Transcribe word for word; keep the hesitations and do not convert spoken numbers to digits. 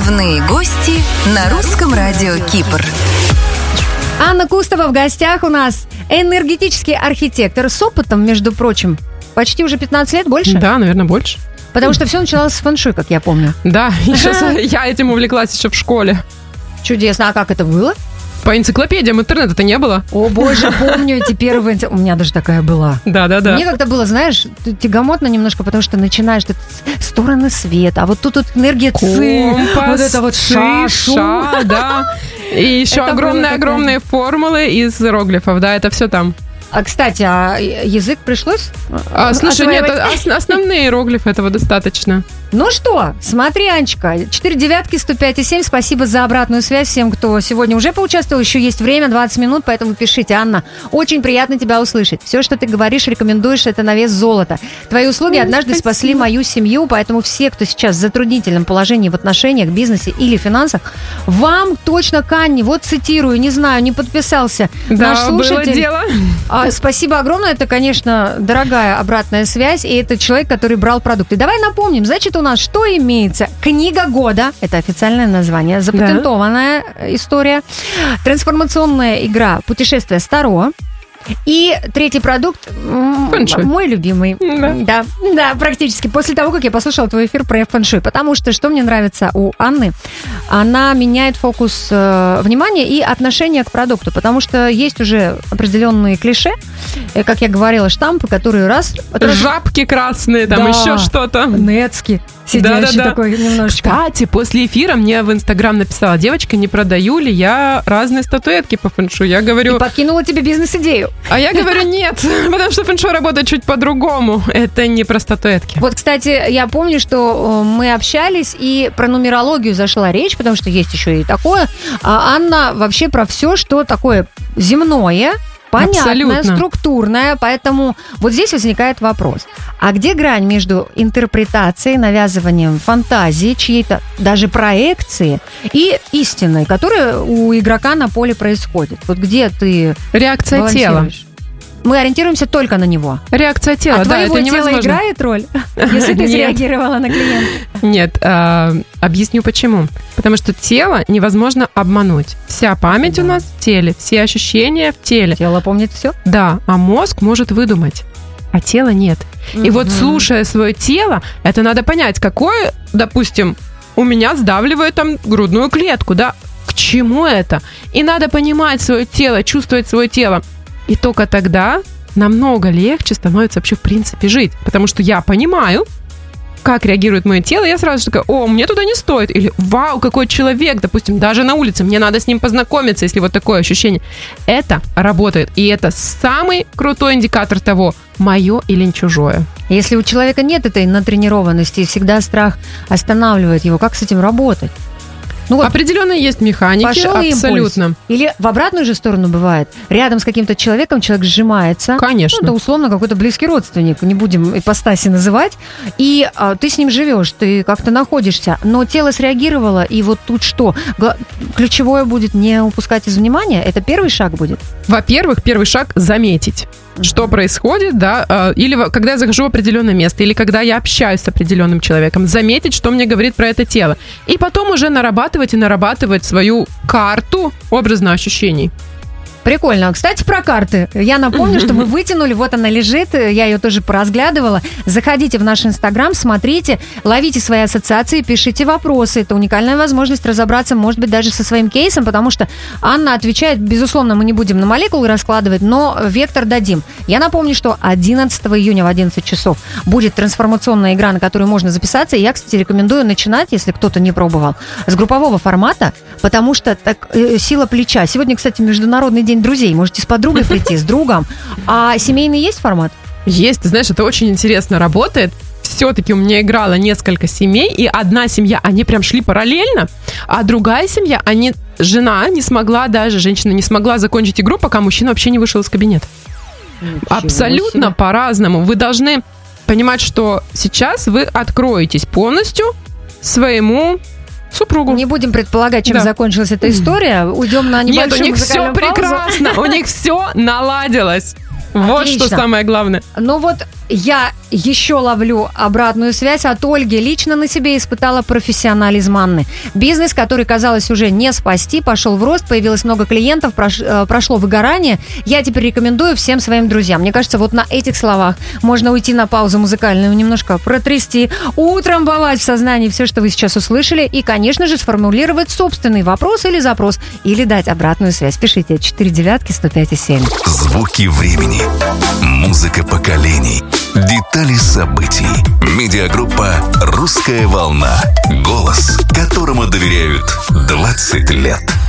Дневные гости на русском радио Кипр. Анна Кустова в гостях у нас. Энергетический архитектор с опытом, между прочим, почти уже пятнадцать лет, больше? Да, наверное, больше. Потому что все началось с фэн-шуй, как я помню. Да, еще я этим увлеклась еще в школе. Чудесно. А как это было? По энциклопедиям интернета-то не было. О, боже, помню эти первые... У меня даже такая была. Да-да-да. Мне как-то было, знаешь, тягомотно немножко, потому что начинаешь тут стороны света, а вот тут вот энергия ци, вот это вот ша, ша, да. И еще огромные-огромные формулы из иероглифов, да, это все там. А, кстати, а язык пришлось? А, слушай, нет, ос- основные иероглифы этого достаточно. Ну что, смотри, Анечка, четыре девятки, сто пять и семь, спасибо за обратную связь всем, кто сегодня уже поучаствовал, еще есть время, двадцать минут, поэтому пишите. Анна, очень приятно тебя услышать. Все, что ты говоришь, рекомендуешь, это на вес золота. Твои услуги однажды спасибо. Спасли мою семью, поэтому все, кто сейчас в затруднительном положении в отношениях, бизнесе или финансах, вам точно к Анне, вот цитирую, не знаю, не подписался да, наш слушатель. Было дело. А, спасибо огромное, это, конечно, дорогая обратная связь, и это человек, который брал продукты. Давай напомним, значит, у нас что имеется? Книга года, это официальное название, запатентованная да. история, трансформационная игра «Путешествие Старо». И третий продукт, фэн-шуй. Мой любимый. Да. да, да, практически. После того, как я послушала твой эфир про фэн-шуй. Потому что, что мне нравится у Анны, она меняет фокус э, внимания и отношения к продукту. Потому что есть уже определенные клише, э, как я говорила, штампы, которые раз... Жабки красные, там да. еще что-то. Нецки. Сидящий да, да, да. такой немножечко. Кстати, после эфира мне в Инстаграм написала девочка, не продаю ли я разные статуэтки по фэн-шуй. Я говорю... И подкинула тебе бизнес-идею. А я говорю, нет, потому что фэн-шуй работает чуть по-другому. Это не про статуэтки. Вот, кстати, я помню, что мы общались, и про нумерологию зашла речь, потому что есть еще и такое. А Анна вообще про все, что такое земное, понятное, абсолютно. Структурное, поэтому вот здесь возникает вопрос. А где грань между интерпретацией, навязыванием фантазии, чьей-то даже проекции и истиной, которая у игрока на поле происходит? Вот где ты реакция тела. Мы ориентируемся только на него. Реакция тела, а да, это невозможно. А твоего тела играет роль, если ты среагировала на клиента? Нет, э, объясню почему. Потому что тело невозможно обмануть. Вся память да. у нас в теле, все ощущения в теле. Тело помнит все? Да, а мозг может выдумать, а тела нет. Угу. И вот слушая свое тело, это надо понять, какое, допустим, у меня сдавливает там грудную клетку, да, к чему это? И надо понимать свое тело, чувствовать свое тело. И только тогда намного легче становится вообще в принципе жить. Потому что я понимаю, как реагирует мое тело, я сразу же такая, о, мне туда не стоит. Или, вау, какой человек, допустим, даже на улице, мне надо с ним познакомиться, если вот такое ощущение. Это работает. И это самый крутой индикатор того, мое или чужое. Если у человека нет этой натренированности, и всегда страх останавливает его, как с этим работать? Ну вот, определенно есть механики, пошел абсолютно. Импульс. Или в обратную же сторону бывает. Рядом с каким-то человеком человек сжимается. Конечно. Ну, это условно какой-то близкий родственник, не будем ипостаси называть. И а, ты с ним живешь, ты как-то находишься, но тело среагировало, и вот тут что? Гла- ключевое будет не упускать из внимания, это первый шаг будет? Во-первых, первый шаг – заметить. Что происходит, да, или когда я захожу в определенное место, или когда я общаюсь с определенным человеком, заметить, что мне говорит про это тело, и потом уже нарабатывать и нарабатывать свою карту образных ощущений. Прикольно. Кстати, про карты. Я напомню, что мы вытянули, вот она лежит, я ее тоже поразглядывала. Заходите в наш Инстаграм, смотрите, ловите свои ассоциации, пишите вопросы. Это уникальная возможность разобраться, может быть, даже со своим кейсом, потому что Анна отвечает, безусловно, мы не будем на молекулы раскладывать, но вектор дадим. Я напомню, что одиннадцатого июня в одиннадцать часов будет трансформационная игра, на которую можно записаться. И я, кстати, рекомендую начинать, если кто-то не пробовал, с группового формата, потому что так, э, сила плеча. Сегодня, кстати, Международный день друзей. Можете с подругой прийти, с другом. А семейный есть формат? Есть. Ты знаешь, это очень интересно работает. Все-таки у меня играло несколько семей, и одна семья, они прям шли параллельно, а другая семья, они, жена не смогла даже, женщина не смогла закончить игру, пока мужчина вообще не вышел из кабинета. Ничего Абсолютно себе. По-разному. Вы должны понимать, что сейчас вы откроетесь полностью своему супругу. Не будем предполагать, чем да. закончилась эта история. Уйдем на небольшую Нет, у них все прекрасно. У них все наладилось. Вот что самое главное. Ну вот Я еще ловлю обратную связь от Ольги. Лично на себе испытала профессионализм Анны. Бизнес, который, казалось, уже не спасти, пошел в рост, появилось много клиентов, прош, э, прошло выгорание. Я теперь рекомендую всем своим друзьям. Мне кажется, вот на этих словах можно уйти на паузу музыкальную, немножко протрясти, утрамбовать в сознании все, что вы сейчас услышали, и, конечно же, сформулировать собственный вопрос или запрос, или дать обратную связь. Пишите четыре девятки сто пять и семь. Звуки времени, музыка поколений, детали событий. Медиагруппа «Русская волна». Голос, которому доверяют двадцать лет.